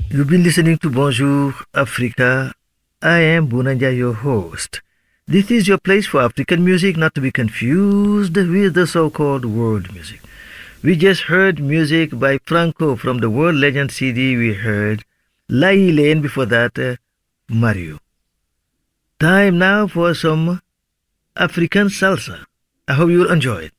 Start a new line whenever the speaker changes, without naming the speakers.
You've been listening to Bonjour Africa. I am Bunanja, your host. This is your place for African music, not to be confused with the so-called world music. We just heard music by Franco from the World Legend CD. We heard Laile, and before that, Mario. Time now for some African salsa. I hope you'll enjoy it.